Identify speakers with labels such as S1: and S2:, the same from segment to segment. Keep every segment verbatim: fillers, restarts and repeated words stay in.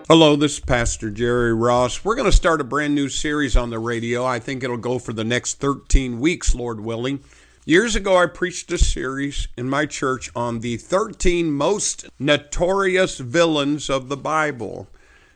S1: Hello, this is Pastor Jerry Ross. We're going to start a brand new series on the radio. I think it'll go for the next thirteen weeks, Lord willing. Years ago, I preached a series in my church on the thirteen most notorious villains of the Bible.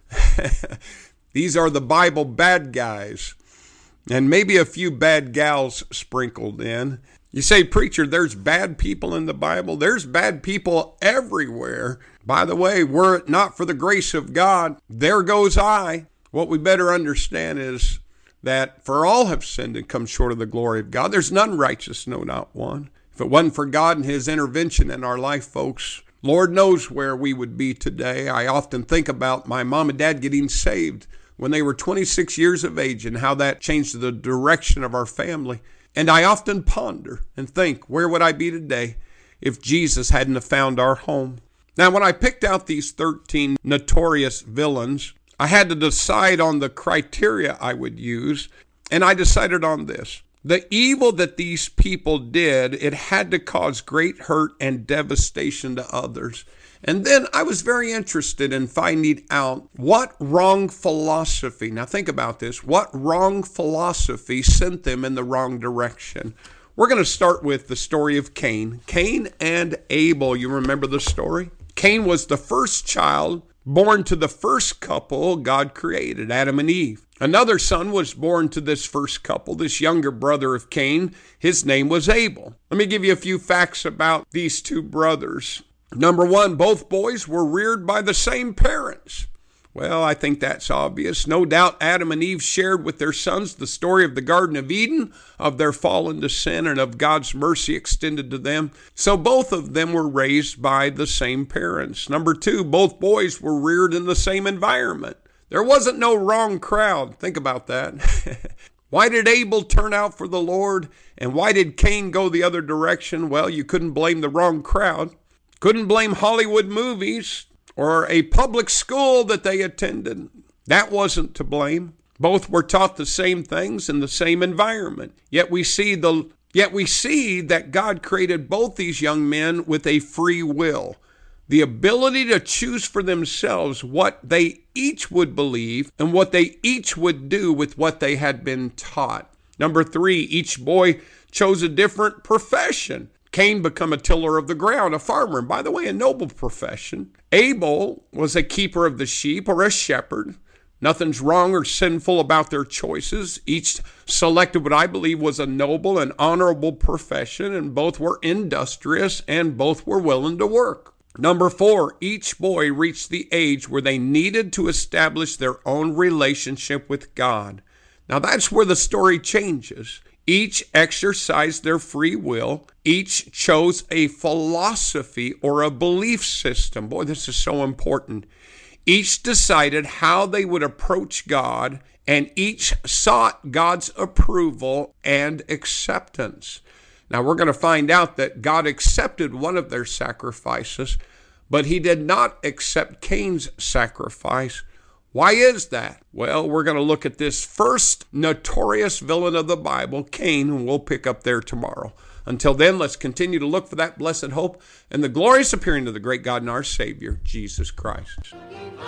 S1: These are the Bible bad guys, and maybe a few bad gals sprinkled in. You say, preacher, there's bad people in the Bible. There's bad people everywhere. By the way, were it not for the grace of God, there goes I. What we better understand is that for all have sinned and come short of the glory of God. There's none righteous, no, not one. If it wasn't for God and his intervention in our life, folks, Lord knows where we would be today. I often think about my mom and dad getting saved when they were twenty-six years of age and how that changed the direction of our family. And I often ponder and think, where would I be today if Jesus hadn't have found our home? Now, when I picked out these thirteen notorious villains, I had to decide on the criteria I would use, and I decided on this. The evil that these people did, it had to cause great hurt and devastation to others. And then I was very interested in finding out what wrong philosophy, now think about this, what wrong philosophy sent them in the wrong direction. We're going to start with the story of Cain. Cain and Abel, you remember the story? Cain was the first child born to the first couple God created, Adam and Eve. Another son was born to this first couple, this younger brother of Cain. His name was Abel. Let me give you a few facts about these two brothers. Number one, both boys were reared by the same parents. Well, I think that's obvious. No doubt Adam and Eve shared with their sons the story of the Garden of Eden, of their fall into sin, and of God's mercy extended to them. So both of them were raised by the same parents. Number two, both boys were reared in the same environment. There wasn't no wrong crowd. Think about that. Why did Abel turn out for the Lord? And why did Cain go the other direction? Well, you couldn't blame the wrong crowd. Couldn't blame Hollywood movies or a public school that they attended. That wasn't to blame. Both were taught the same things in the same environment. Yet we see the yet we see that God created both these young men with a free will, the ability to choose for themselves what they each would believe and what they each would do with what they had been taught. Number three, each boy chose a different profession. Cain became a tiller of the ground, a farmer, and by the way, a noble profession. Abel was a keeper of the sheep or a shepherd. Nothing's wrong or sinful about their choices. Each selected what I believe was a noble and honorable profession, and both were industrious and both were willing to work. Number four, each boy reached the age where they needed to establish their own relationship with God. Now that's where the story changes. Each exercised their free will. Each chose a philosophy or a belief system. Boy, this is so important. Each decided how they would approach God, and each sought God's approval and acceptance. Now, we're going to find out that God accepted one of their sacrifices, but he did not accept Cain's sacrifice. Why is that? Well, we're going to look at this first notorious villain of the Bible, Cain, and we'll pick up there tomorrow. Until then, let's continue to look for that blessed hope and the glorious appearing of the great God and our Savior, Jesus Christ.